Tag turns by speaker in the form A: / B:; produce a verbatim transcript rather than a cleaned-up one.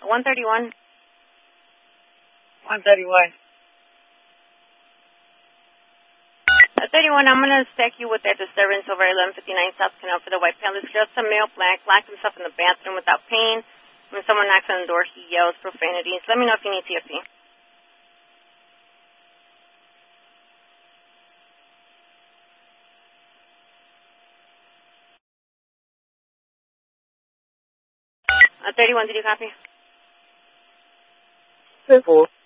A: one thirty-one.
B: one thirty-one.
A: Uh, thirty-one, I'm going to stack you with that disturbance over eleven fifty-nine South Canal for the White Palace. Just a male black locked himself in the bathroom without pain. When someone knocks on the door, he yells profanities. Let me know if you need T F P. Uh, thirty-one, did you copy?
B: Simple.